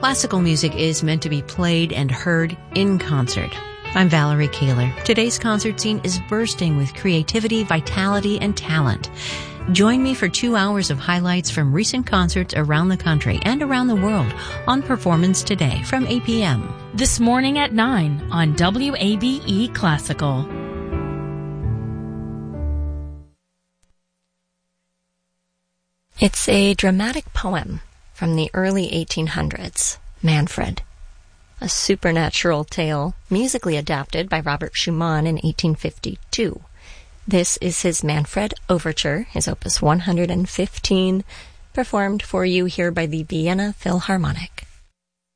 Classical music is meant to be played and heard in concert. I'm Valerie Kaler. Today's concert scene is bursting with creativity, vitality, and talent. Join me for 2 hours of highlights from recent concerts around the country and around the world on Performance Today from 8 p.m. This morning at 9 on WABE Classical. It's a dramatic poem from the early 1800s, Manfred. A supernatural tale, musically adapted by Robert Schumann in 1852. This is his Manfred Overture, his opus 115, performed for you here by the Vienna Philharmonic.